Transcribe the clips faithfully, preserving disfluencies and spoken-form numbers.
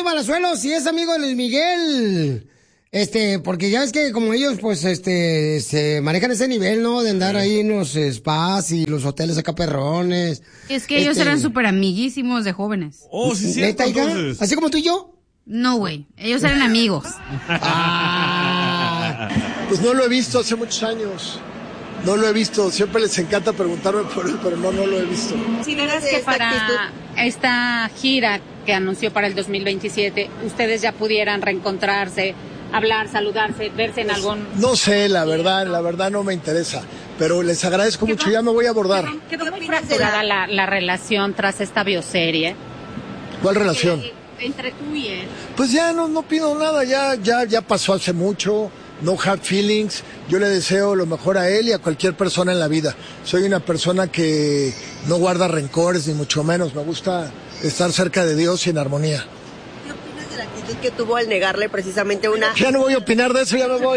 Alberto Palazuelos, si es amigo de Luis Miguel. Este, porque ya ves que como ellos, pues, este, se manejan ese nivel, ¿no? De andar ahí en los spas y los hoteles acá perrones. Es que ellos Este- eran súper amiguísimos de jóvenes. Oh, sí, sí. ¿Neta, hija? ¿Así como tú y yo? No, güey. Ellos eran amigos. Pues no lo he visto hace muchos años. No lo he visto. Siempre les encanta preguntarme por él, pero no, no lo he visto. Si verás que para esta gira que anunció para el dos mil veintisiete, ustedes ya pudieran reencontrarse, hablar, saludarse, verse en algún... No sé, la verdad, la verdad no me interesa. Pero les agradezco mucho. Ya me voy a abordar. Quedó muy fracturada la, la relación tras esta bioserie. ¿Cuál relación? Eh, entre tú y él. Pues ya no, no pido nada. Ya, ya, ya pasó hace mucho. No hard feelings. Yo le deseo lo mejor a él y a cualquier persona en la vida. Soy una persona que no guarda rencores, ni mucho menos. Me gusta estar cerca de Dios y en armonía. La actitud que tuvo al negarle precisamente una... Ya no voy a opinar de eso, ya me voy.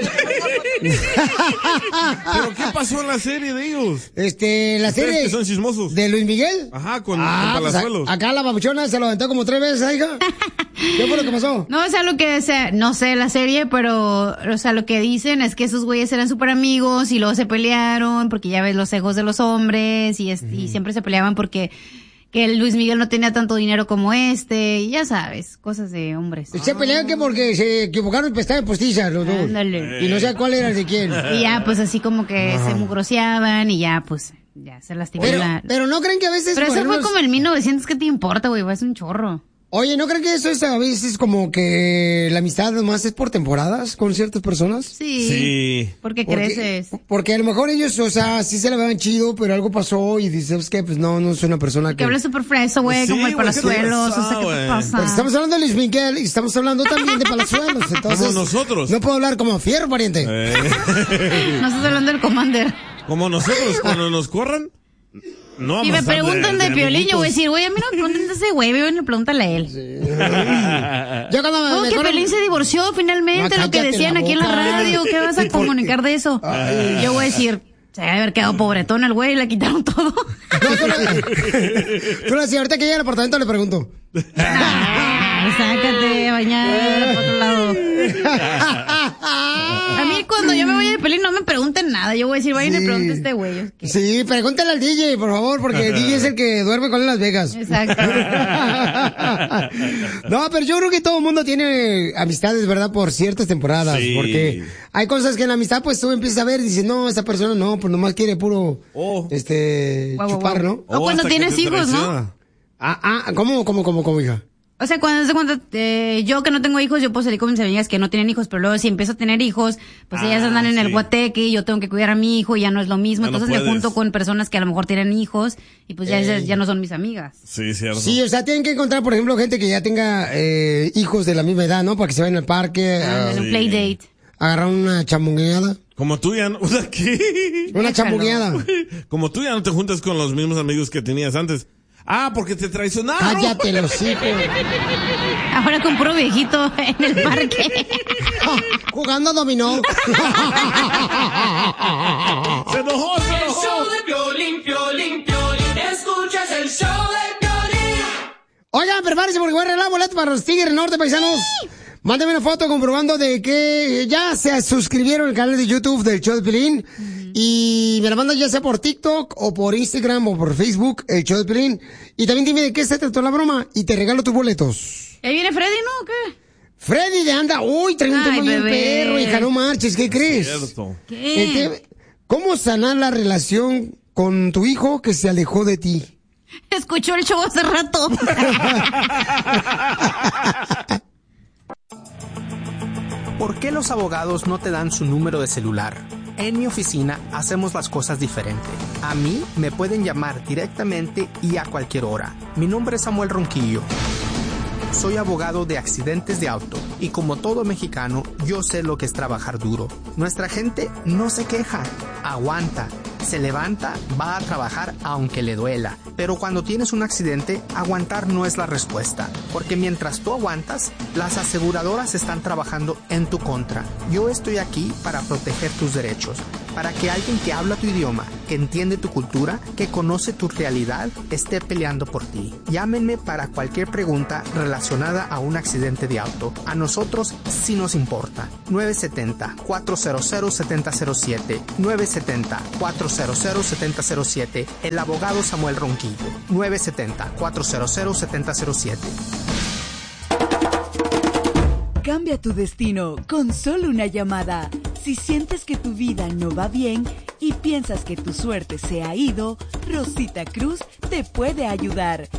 ¿Pero qué pasó en la serie de ellos? Este, la Ustedes serie... que son chismosos. ¿De Luis Miguel? Ajá, con, Ah, con pues Palazuelos. a- acá la babuchona se lo aventó como tres veces, ¿eh, hija? ¿Qué fue lo que pasó? No, o sea, lo que, o sea, no sé la serie, pero, o sea, lo que dicen es que esos güeyes eran súper amigos y luego se pelearon porque ya ves los egos de los hombres y, es, y siempre se peleaban porque que el Luis Miguel no tenía tanto dinero como este, y ya sabes, cosas de hombres. Se pelearon que porque se equivocaron y pestaban postizas los dos. Ándale. Y no sé cuál era el de quién. Y ya, pues así como que Ajá. se mugroseaban y ya, pues, ya se lastimaron. Pero, la... pero no creen que a veces... Pero por eso fue ejemplo, como en mil novecientos, ¿qué te importa, güey? Es un chorro. Oye, ¿no creen que eso es a veces como que la amistad nomás es por temporadas con ciertas personas? Sí. Sí. Porque creces. Porque a lo mejor ellos, o sea, sí se la vean chido, pero algo pasó y dices, ¿sabes qué? Pues no, no soy una persona que... Que habla súper freso, güey, Pues sí, como el güey, ¿qué te Palazuelos, pasa, o sea, ¿qué te güey? pasa? Pues estamos hablando de Luis Miguel y estamos hablando también de Palazuelos, entonces... Como nosotros. No puedo hablar como fierro, pariente. Eh. No estás hablando del Commander. Como nosotros, cuando nos corran, no vamos Y me a estar preguntan de, Piolín, yo voy a amiguitos. decir, güey, a mí no me preguntan de ese güey, ven, pregúntale a él. Yo cuando me- No, me que corren- Piolín se divorció finalmente, No, lo que cállate decían la aquí en la boca. radio, ¿qué vas a ¿Y por comunicar de eso? Ay. Yo voy a decir, se debe haber quedado pobretón el güey, le quitaron todo. Tú le decías, ahorita que llegue al apartamento le pregunto. Ah, sácate, bañar, por otro lado. A mí cuando yo me voy de Piolín no me pregunten nada, yo voy a decir, vayan y Sí. pregunten a este güey. Sí, pregúntale al D J, por favor, porque el D J es el que duerme con él en Las Vegas. Exacto. No, pero yo creo que todo el mundo tiene amistades, ¿verdad? Por ciertas temporadas. Sí. Porque hay cosas que en la amistad, pues tú empiezas a ver y dices, no, esta persona no, pues nomás quiere puro, este, Guau, guau, chupar, guau. ¿no? O cuando tienes hijos, ¿no? Ah, ah, ¿cómo, cómo, cómo, cómo, hija? O sea, cuando, cuando eh, yo que no tengo hijos, yo puedo salir con mis amigas que no tienen hijos, pero luego si empiezo a tener hijos, pues ellas Ah, andan en el sí. guateque y yo tengo que cuidar a mi hijo y ya no es lo mismo. Ya no Entonces me puedes. junto con personas que a lo mejor tienen hijos y pues ya, esas ya no son mis amigas. Sí, cierto. Sí, o sea, tienen que encontrar, por ejemplo, gente que ya tenga eh, hijos de la misma edad, ¿no? Para que se vayan al parque. a- En un play date. Agarrar una chamungueada. Como tú ya no... O sea, ¿qué? Una chamungueada. Como tú ya no te juntas con los mismos amigos que tenías antes. Ah, porque te traicionaron. Cállate los hijos. Ahora con puro viejito en el parque. Jugando dominó. Se enojó, se El enojó. show de Piolín, Piolín, Piolín. Escuchas el show de Piolín. Oigan, prepárense porque voy a arreglar boletos para los Tigres del Norte, paisanos. Mándame una foto comprobando de que ya se suscribieron al canal de YouTube del show de Piolín. Y me la mandas ya sea por TikTok o por Instagram o por Facebook, el show de Piolín. Y también dime de qué se trató la broma y te regalo tus boletos. ¿Ahí viene Freddy, no? ¿O qué? Freddy de anda, uy, trae un Ay, tema bien bebé. perro, hija, no marches, ¿qué crees? Cierto. ¿Qué? Este, ¿cómo sanar la relación con tu hijo que se alejó de ti? Escuchó el show hace rato. ¿Por qué los abogados no te dan su número de celular? En mi oficina hacemos las cosas diferente. A mí me pueden llamar directamente y a cualquier hora. Mi nombre es Samuel Ronquillo. Soy abogado de accidentes de auto y como todo mexicano, yo sé lo que es trabajar duro. Nuestra gente no se queja, aguanta, se levanta, va a trabajar aunque le duela. Pero cuando tienes un accidente, aguantar no es la respuesta, porque mientras tú aguantas, las aseguradoras están trabajando en tu contra. Yo estoy aquí para proteger tus derechos. para que alguien que habla tu idioma, que entiende tu cultura, que conoce tu realidad, esté peleando por ti. Llámenme para cualquier pregunta relacionada a un accidente de auto. A nosotros sí nos importa. nueve siete cero, cuatro cero cero, siete cero cero siete. nueve siete cero, cuatro cero cero, siete cero cero siete. El abogado Samuel Ronquillo. nueve siete cero, cuatro cero cero, siete cero cero siete. Cambia tu destino con solo una llamada. Si sientes que tu vida no va bien y piensas que tu suerte se ha ido, Rosita Cruz te puede ayudar.